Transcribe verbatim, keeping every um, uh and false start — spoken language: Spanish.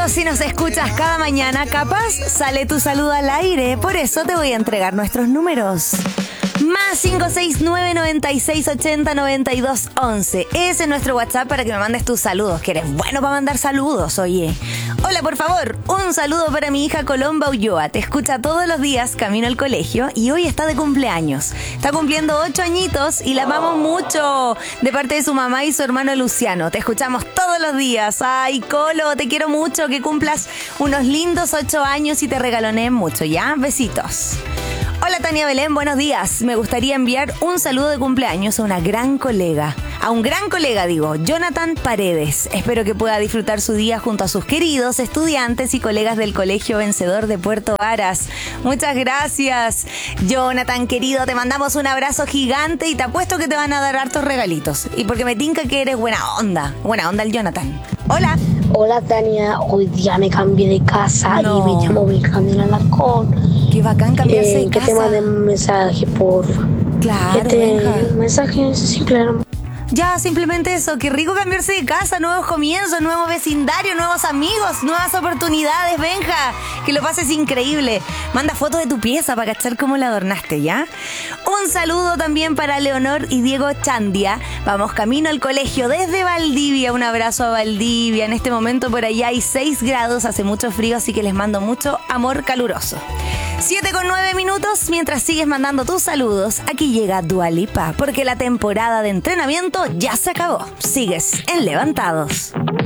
Si nos escuchas cada mañana, capaz sale tu saludo al aire. Por eso te voy a entregar nuestros números. Más cinco seis nueve, nueve seis, ocho cero, nueve dos, once. Ese es nuestro WhatsApp para que me mandes tus saludos, que eres bueno para mandar saludos, oye. Hola, por favor, un saludo para mi hija Colomba Ulloa. Te escucha todos los días camino al colegio y hoy está de cumpleaños. Está cumpliendo ocho añitos y la amamos mucho de parte de su mamá y su hermano Luciano. Te escuchamos todos los días. Ay, Colo, te quiero mucho. Que cumplas unos lindos ocho años y te regaloneen mucho, ¿ya? Besitos. Hola Tania Belén, buenos días. Me gustaría enviar un saludo de cumpleaños a una gran colega. A un gran colega, digo, Jonathan Paredes. Espero que pueda disfrutar su día junto a sus queridos estudiantes y colegas del Colegio Vencedor de Puerto Varas. Muchas gracias. Jonathan, querido, te mandamos un abrazo gigante y te apuesto que te van a dar hartos regalitos. Y porque me tinca que eres buena onda. Buena onda el Jonathan. Hola. Hola Tania, hoy día me cambié de casa no. y me llamo Benjamín Alarcón. Qué bacán cambiarse eh, de que casa. Que te manden un mensaje, porfa. Claro, que te, Benja. Un mensaje simple. Ya, simplemente eso. Qué rico cambiarse de casa, nuevos comienzos, nuevo vecindario, nuevos amigos, nuevas oportunidades, Benja. Que lo pases increíble. Manda fotos de tu pieza para cachar cómo la adornaste, ¿ya? Un saludo también para Leonor y Diego Chandia. Vamos camino al colegio desde Valdivia. Un abrazo a Valdivia. En este momento por allá hay seis grados, hace mucho frío, así que les mando mucho amor caluroso. siete con nueve minutos, mientras sigues mandando tus saludos, aquí llega Dua Lipa, porque la temporada de entrenamiento ya se acabó. Sigues en Levantados.